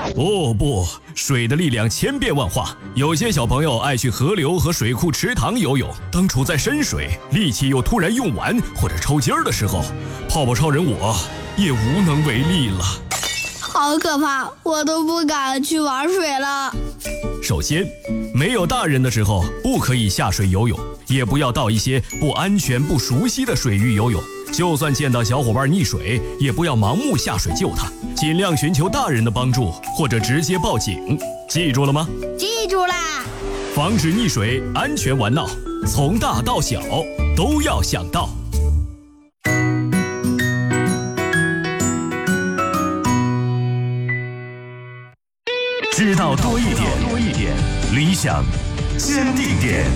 哦不，水的力量千变万化，有些小朋友爱去河流和水库、池塘游泳，当处在深水，力气又突然用完或者抽筋儿的时候，泡泡超人我也无能为力了。 好可怕，我都不敢去玩水了。 首先，没有大人的时候不可以下水游泳，也不要到一些不安全、不熟悉的水域游泳。就算见到小伙伴溺水，也不要盲目下水救他，尽量寻求大人的帮助，或者直接报警。记住了吗？ 记住啦！ 防止溺水，安全玩闹，从大到小都要想到。 知道多一点，理想坚定点。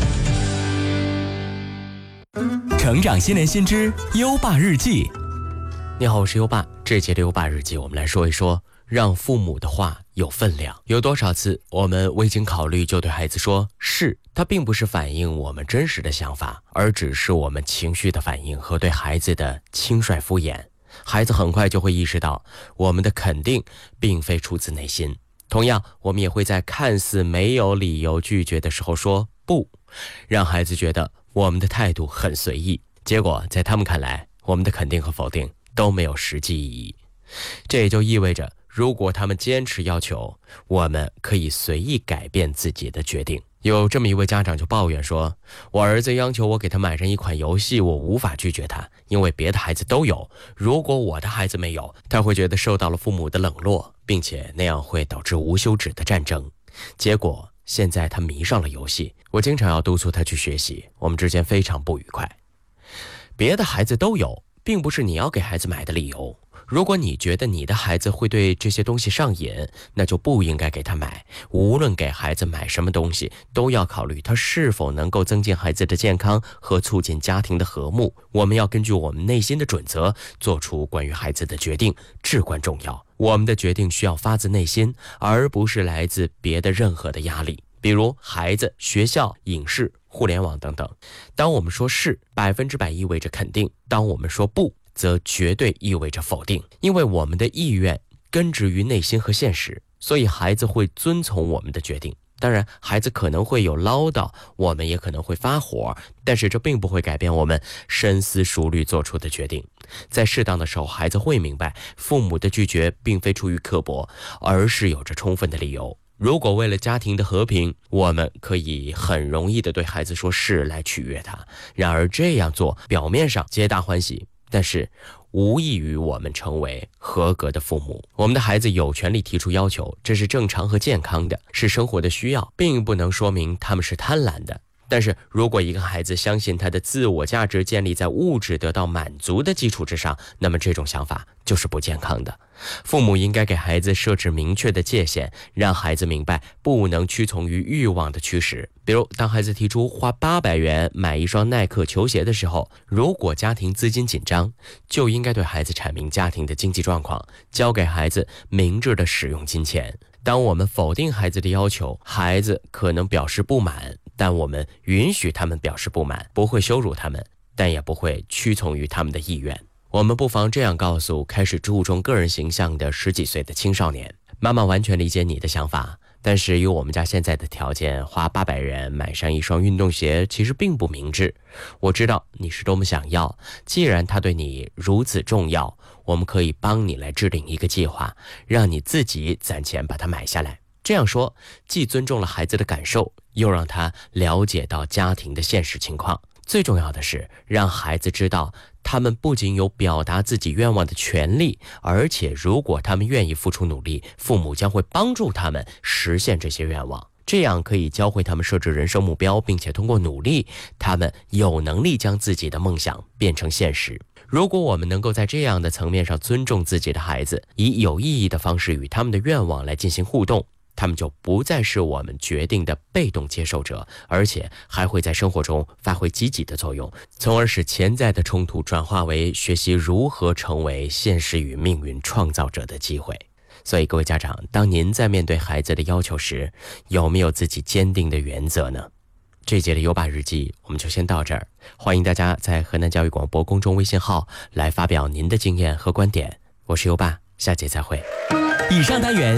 成长新年新知优爸日记。你好，我是优爸。这节的优爸日记，我们来说一说让父母的话有分量。有多少次我们未经考虑就对孩子说是，它并不是反映我们真实的想法，而只是我们情绪的反应和对孩子的轻率敷衍。孩子很快就会意识到我们的肯定并非出自内心。同样，我们也会在看似没有理由拒绝的时候说不，让孩子觉得我们的态度很随意，结果在他们看来，我们的肯定和否定都没有实际意义。这也就意味着，如果他们坚持要求，我们可以随意改变自己的决定。有这么一位家长就抱怨说，我儿子要求我给他买上一款游戏，我无法拒绝他，因为别的孩子都有，如果我的孩子没有，他会觉得受到了父母的冷落，并且那样会导致无休止的战争。结果现在他迷上了游戏，我经常要督促他去学习，我们之间非常不愉快。别的孩子都有，并不是你要给孩子买的理由。如果你觉得你的孩子会对这些东西上瘾，那就不应该给他买。无论给孩子买什么东西，都要考虑他是否能够增进孩子的健康和促进家庭的和睦。我们要根据我们内心的准则做出关于孩子的决定，至关重要。我们的决定需要发自内心，而不是来自别的任何的压力，比如孩子、学校、影视、互联网等等。当我们说是，100%意味着肯定；当我们说不，则绝对意味着否定。因为我们的意愿根植于内心和现实，所以孩子会遵从我们的决定。当然，孩子可能会有唠叨，我们也可能会发火，但是这并不会改变我们深思熟虑做出的决定。在适当的时候，孩子会明白，父母的拒绝并非出于刻薄，而是有着充分的理由。如果为了家庭的和平，我们可以很容易地对孩子说是来取悦他，然而这样做表面上皆大欢喜，但是无异于我们成为合格的父母。我们的孩子有权利提出要求，这是正常和健康的，是生活的需要，并不能说明他们是贪婪的。但是如果一个孩子相信他的自我价值建立在物质得到满足的基础之上，那么这种想法就是不健康的。父母应该给孩子设置明确的界限，让孩子明白不能屈从于欲望的驱使。比如当孩子提出花800元买一双耐克球鞋的时候，如果家庭资金紧张，就应该对孩子阐明家庭的经济状况，教给孩子明智的使用金钱。当我们否定孩子的要求，孩子可能表示不满，但我们允许他们表示不满，不会羞辱他们，但也不会屈从于他们的意愿。我们不妨这样告诉开始注重个人形象的10几岁的青少年，妈妈完全理解你的想法，但是以我们家现在的条件，花800元买上一双运动鞋其实并不明智。我知道你是多么想要，既然它对你如此重要，我们可以帮你来制定一个计划，让你自己攒钱把它买下来。这样说，既尊重了孩子的感受，又让他了解到家庭的现实情况。最重要的是，让孩子知道，他们不仅有表达自己愿望的权利，而且如果他们愿意付出努力，父母将会帮助他们实现这些愿望。这样可以教会他们设置人生目标，并且通过努力，他们有能力将自己的梦想变成现实。如果我们能够在这样的层面上尊重自己的孩子，以有意义的方式与他们的愿望来进行互动，他们就不再是我们决定的被动接受者，而且还会在生活中发挥积极的作用，从而使潜在的冲突转化为学习如何成为现实与命运创造者的机会。所以各位家长，当您在面对孩子的要求时，有没有自己坚定的原则呢？这节的优爸日记我们就先到这儿，欢迎大家在河南教育广播公众微信号来发表您的经验和观点。我是优爸，下节再会。以上单元